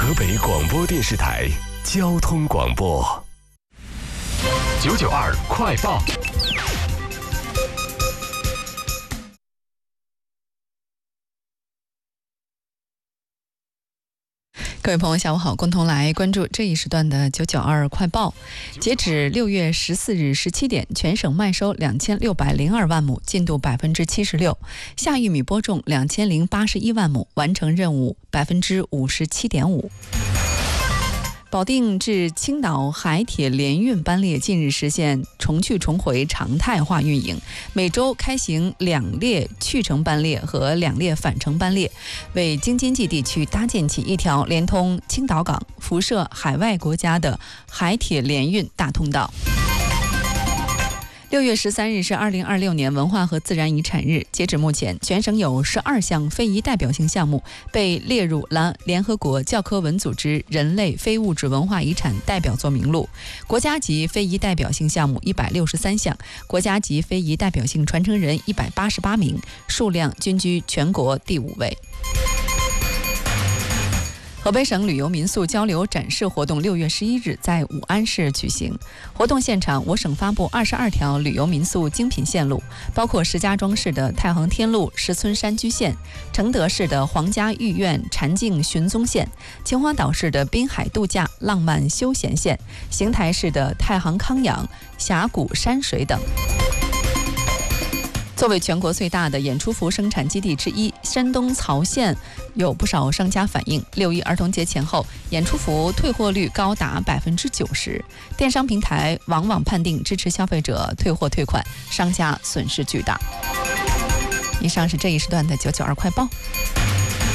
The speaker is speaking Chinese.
河北广播电视台交通广播992快报。 各位朋友下午好，共同来关注这一时段的992快报。截止6月14日17点，全省麦收2602万亩，进度76%，夏玉米播种2081万亩，完成任务57.5%。保定至青岛海铁联运班列近日实现重去重回常态化运营，每周开行2列去程班列和2列返程班列，为京津冀地区搭建起一条连通青岛港、辐射海外国家的海铁联运大通道。6月13日是2026年文化和自然遗产日，截止目前，全省有12项非遗代表性项目被列入了联合国教科文组织人类非物质文化遗产代表作名录，国家级非遗代表性项目163项，国家级非遗代表性传承人188名，数量均居全国第5位。河北省旅游民宿交流展示活动6月11日在武安市举行。活动现场，我省发布22条旅游民宿精品线路，包括石家庄市的太行天路石村山居线，承德市的皇家御苑禅境寻踪线，秦皇岛市的滨海度假浪漫休闲线，邢台市的太行康养峡谷山水等。作为全国最大的演出服生产基地之一，山东曹县有不少商家反映，6·1儿童节前后，演出服退货率高达90%，电商平台往往判定支持消费者退货退款，商家损失巨大。以上是这一时段的992快报。